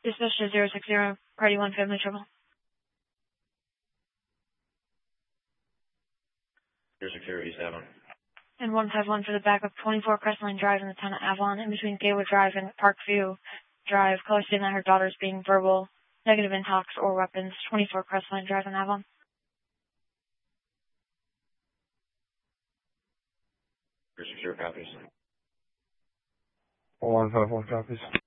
Dispatch to 060, Party 1 Family Trouble. 060 East Avalon. And 151 for the backup 24 Crestline Drive in the town of Avalon, in between Gateway Drive and Parkview Drive. Caller stating that her daughter is being verbal, negative in talks or weapons. 24 Crestline Drive in Avalon. 060 copies. 151 copies.